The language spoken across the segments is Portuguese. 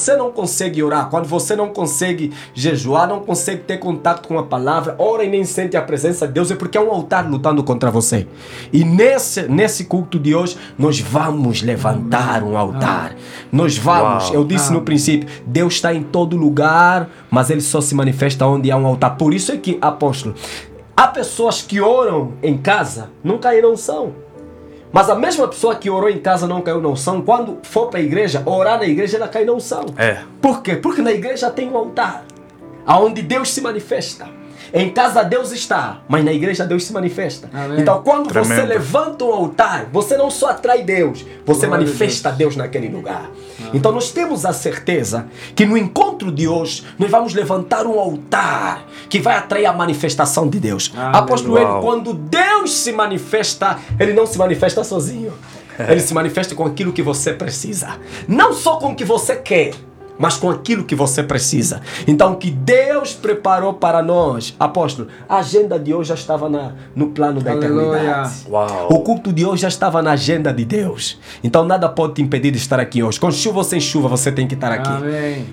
você não consegue orar, quando você não consegue jejuar, não consegue ter contato com a palavra, ora e nem sente a presença de Deus, é porque é um altar lutando contra você. E nesse culto de hoje, nós vamos levantar um altar. Nós vamos, eu disse no princípio, Deus está em todo lugar, mas Ele só se manifesta onde há um altar. Por isso é que, apóstolo, há pessoas que oram em casa, não caíram unção. Mas a mesma pessoa que orou em casa não caiu na unção, quando for para a igreja, orar na igreja, ela cai na unção. Por quê? Porque na igreja tem um altar, onde Deus se manifesta. Em casa Deus está, mas na igreja Deus se manifesta. Amém. Então quando você levanta um altar, você não só atrai Deus, você manifesta Deus naquele lugar. Amém. Então nós temos a certeza que no encontro de hoje, nós vamos levantar um altar que vai atrair a manifestação de Deus. Amém. Apóstolo, quando Deus se manifesta, Ele não se manifesta sozinho. Ele se manifesta com aquilo que você precisa. Não só com o que você quer, mas com aquilo que você precisa. Então, o que Deus preparou para nós, apóstolo, a agenda de hoje já estava no plano da eternidade. Uau. O culto de hoje já estava na agenda de Deus. Então, nada pode te impedir de estar aqui hoje. Com chuva ou sem chuva, você tem que estar aqui. Amém.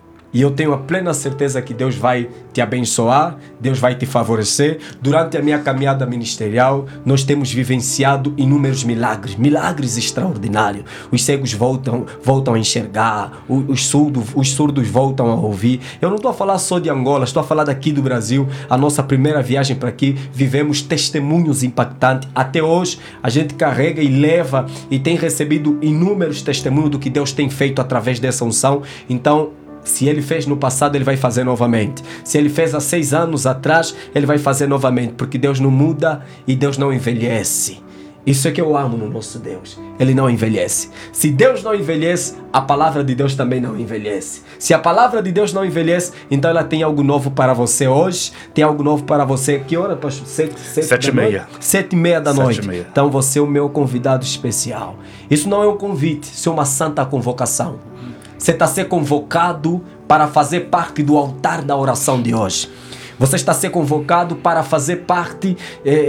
E eu tenho a plena certeza que Deus vai te abençoar, Deus vai te favorecer. Durante a minha caminhada ministerial, nós temos vivenciado inúmeros milagres extraordinários. Os cegos voltam a enxergar, os surdos voltam a ouvir. Eu não estou a falar só de Angola, estou a falar daqui do Brasil. A nossa primeira viagem para aqui, vivemos testemunhos impactantes. Até hoje, a gente carrega e leva e tem recebido inúmeros testemunhos do que Deus tem feito através dessa unção. Então, se Ele fez no passado, Ele vai fazer novamente. Se Ele fez há 6 anos atrás, Ele vai fazer novamente. Porque Deus não muda e Deus não envelhece. Isso é que eu amo no nosso Deus. Ele não envelhece. Se Deus não envelhece, a palavra de Deus também não envelhece. Se a palavra de Deus não envelhece, então ela tem algo novo para você hoje. Tem algo novo para você. Que hora, pastor? 7h30. 7h30 da noite. 7h30. Então você é o meu convidado especial. Isso não é um convite, isso é uma santa convocação. Você está a ser convocado para fazer parte do altar da oração de hoje. Você está a ser convocado para fazer parte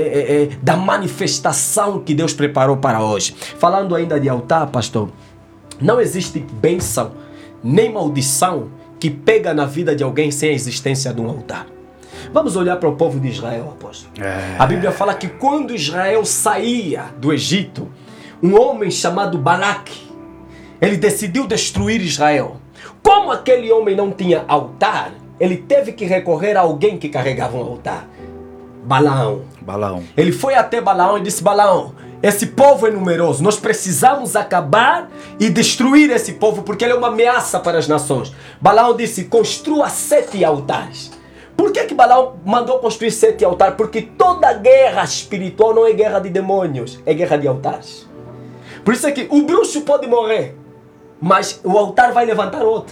da manifestação que Deus preparou para hoje. Falando ainda de altar, pastor, não existe bênção nem maldição que pega na vida de alguém sem a existência de um altar. Vamos olhar para o povo de Israel, apóstolo. A Bíblia fala que quando Israel saía do Egito, um homem chamado Balaque, ele decidiu destruir Israel. Como aquele homem não tinha altar, ele teve que recorrer a alguém que carregava um altar. Balaão. Ele foi até Balaão e disse: Balaão, esse povo é numeroso, nós precisamos acabar e destruir esse povo porque ele é uma ameaça para as nações. Balaão disse: construa 7 altares. Por que Balaão mandou construir 7 altares? Porque toda guerra espiritual não é guerra de demônios, é guerra de altares. Por isso é que o bruxo pode morrer, mas o altar vai levantar outro.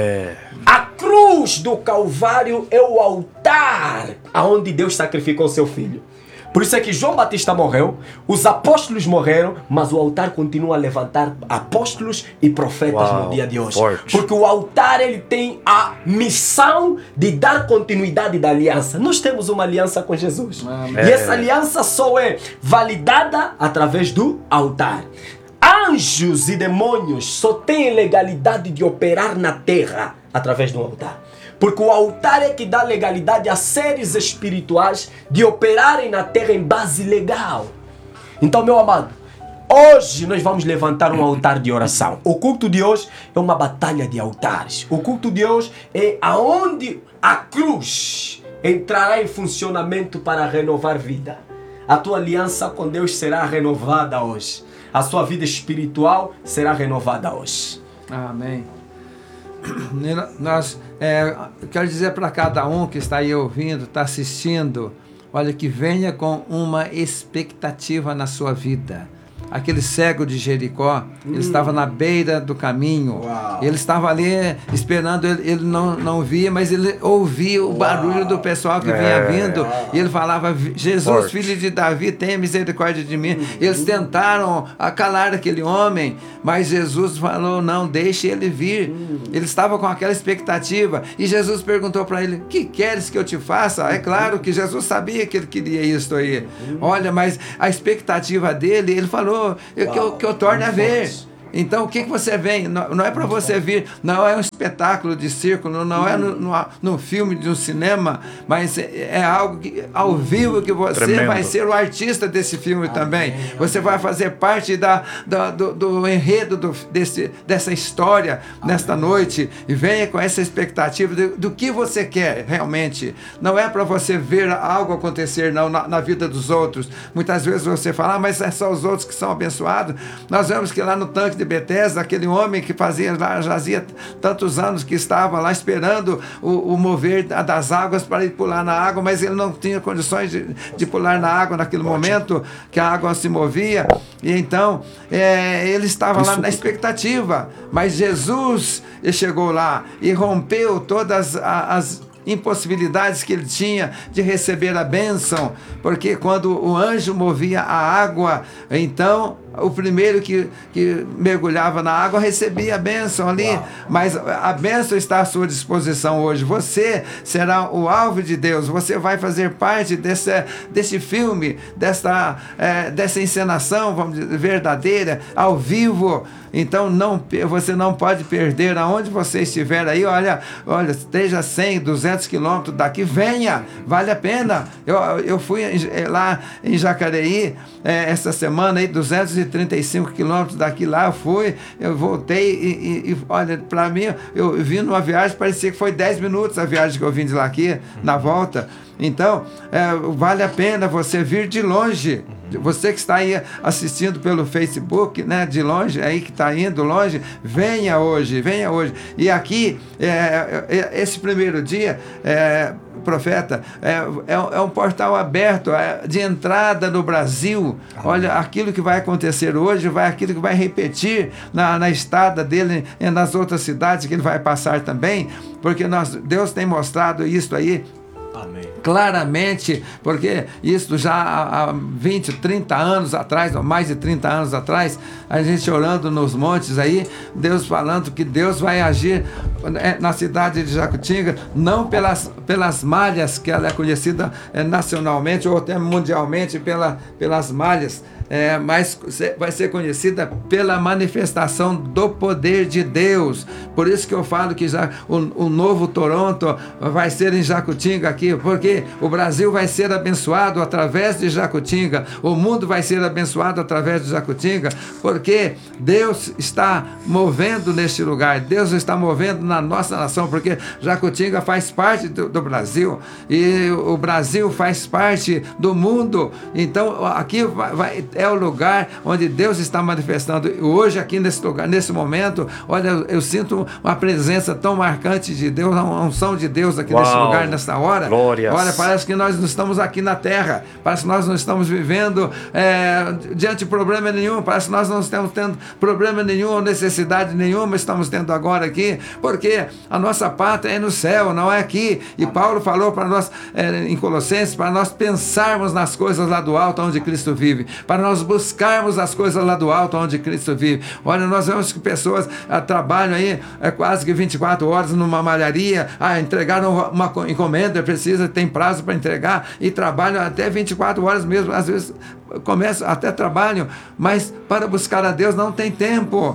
A cruz do Calvário é o altar aonde Deus sacrificou seu filho. Por isso é que João Batista morreu, os apóstolos morreram, mas o altar continua a levantar apóstolos e profetas no dia de hoje. Forte. Porque o altar, ele tem a missão de dar continuidade da aliança. Nós temos uma aliança com Jesus. E essa aliança só é validada através do altar. Anjos e demônios só têm legalidade de operar na terra através do altar. Porque o altar é que dá legalidade a seres espirituais de operarem na terra em base legal. Então, meu amado, hoje nós vamos levantar um altar de oração. O culto de hoje é uma batalha de altares. O culto de hoje é aonde a cruz entrará em funcionamento para renovar vida. A tua aliança com Deus será renovada hoje. A sua vida espiritual será renovada hoje. Amém. Quero dizer para cada um que está aí ouvindo, está assistindo, olha, que venha com uma expectativa na sua vida. Aquele cego de Jericó, ele estava na beira do caminho. Ele estava ali esperando, ele não via, mas ele ouvia o barulho do pessoal que vinha vindo. E ele falava: Jesus, filho de Davi, tenha misericórdia de mim. Eles tentaram acalar aquele homem, mas Jesus falou: não, deixe ele vir. Ele estava com aquela expectativa. E Jesus perguntou para ele: que queres que eu te faça? É claro que Jesus sabia que ele queria isso aí. Olha, mas a expectativa dele, ele falou: que eu torne a ver. Então, o que você vem? Não é para você vir, não é um espetáculo de circo, não é no filme de um cinema, mas é algo que, ao vivo, que você Tremendo. vai ser o artista desse filme também. Você vai fazer parte do enredo dessa história nesta noite, e venha com essa expectativa do que você quer realmente. Não é para você ver algo acontecer não, na vida dos outros. Muitas vezes você fala, mas é só os outros que são abençoados. Nós vemos que lá no tanque de Betesda, aquele homem que jazia tantos anos, que estava lá esperando o mover das águas para ir pular na água, mas ele não tinha condições de pular na água naquele momento que a água se movia, e então ele estava lá na expectativa, mas Jesus chegou lá e rompeu todas as impossibilidades que ele tinha de receber a bênção, porque quando o anjo movia a água, então o primeiro que mergulhava na água recebia a bênção ali. Uau. Mas a bênção está à sua disposição hoje. Você será o alvo de Deus, você vai fazer parte desse filme, dessa encenação, vamos dizer, verdadeira, ao vivo. Então você não pode perder. Aonde você estiver aí, olha, esteja 100, 200 quilômetros daqui, venha, vale a pena. Eu fui lá em Jacareí essa semana, aí, 235 quilômetros daqui lá, eu voltei e olha, para mim, eu vim numa viagem, parecia que foi 10 minutos a viagem que eu vim de lá aqui, na volta. Então, vale a pena você vir de longe. Você que está aí assistindo pelo Facebook, né, de longe, aí que está indo longe, venha hoje. E aqui, esse primeiro dia, profeta, é um portal aberto de entrada no Brasil. Olha, aquilo que vai acontecer hoje, aquilo que vai repetir na estada dele, nas outras cidades que ele vai passar também, porque Deus tem mostrado isso aí. Amém. Claramente, porque isso já há 20, 30 anos atrás, ou mais de 30 anos atrás, a gente orando nos montes aí, Deus falando que Deus vai agir na cidade de Jacutinga, não pelas malhas, que ela é conhecida nacionalmente ou até mundialmente pelas malhas, mas vai ser conhecida pela manifestação do poder de Deus. Por isso que eu falo que já o novo Toronto vai ser em Jacutinga aqui, porque o Brasil vai ser abençoado através de Jacutinga, o mundo vai ser abençoado através de Jacutinga, porque Deus está movendo neste lugar, Deus está movendo na nossa nação, porque Jacutinga faz parte do Brasil, e o Brasil faz parte do mundo. Então aqui é o lugar onde Deus está manifestando. Hoje aqui nesse lugar, nesse momento, olha, eu sinto uma presença tão marcante de Deus, uma unção de Deus aqui nesse lugar, nessa hora. Glórias. Olha, parece que nós não estamos aqui na terra, parece que nós não estamos vivendo diante de problema nenhum, parece que nós não estamos tendo problema nenhum, necessidade nenhuma estamos tendo agora aqui, porque a nossa pátria é no céu, não é aqui. E Paulo falou para nós em Colossenses, para nós pensarmos nas coisas lá do alto onde Cristo vive, para nós buscarmos as coisas lá do alto onde Cristo vive. Olha, nós vemos que pessoas trabalham aí quase que 24 horas numa malharia, entregaram uma encomenda, tem prazo para entregar, e trabalham até 24 horas mesmo, às vezes começam, até trabalham, mas para buscar a Deus não tem tempo.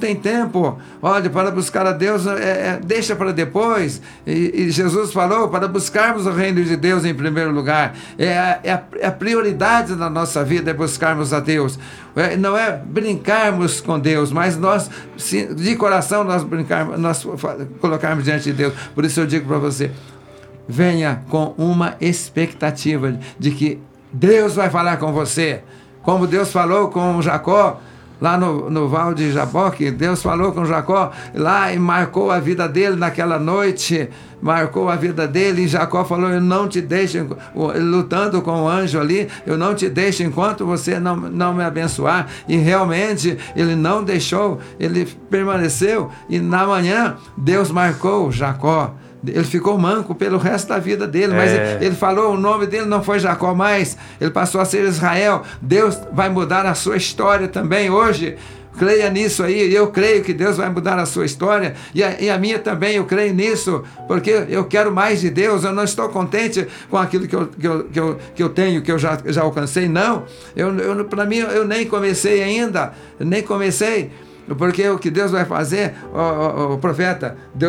Olha, para buscar a Deus deixa para depois, e Jesus falou para buscarmos o reino de Deus em primeiro lugar. A prioridade da nossa vida é buscarmos a Deus, não é brincarmos com Deus, mas nós, de coração, nós colocarmos diante de Deus. Por isso eu digo para você, venha com uma expectativa de que Deus vai falar com você, como Deus falou com Jacó, lá no Val de Jaboque. Deus falou com Jacó lá e marcou a vida dele naquela noite, marcou a vida dele, e Jacó falou, eu não te deixo, lutando com o anjo ali, eu não te deixo enquanto você não me abençoar. E realmente ele não deixou, ele permaneceu, e na manhã Deus marcou Jacó. Ele ficou manco pelo resto da vida dele, mas ele falou, o nome dele não foi Jacó mais, ele passou a ser Israel. Deus vai mudar a sua história também hoje. Creia nisso aí, eu creio que Deus vai mudar a sua história, e a minha também, eu creio nisso, porque eu quero mais de Deus. Eu não estou contente com aquilo que eu tenho, que eu já alcancei, não. Para mim, eu nem comecei ainda, Porque o que Deus vai fazer, o profeta,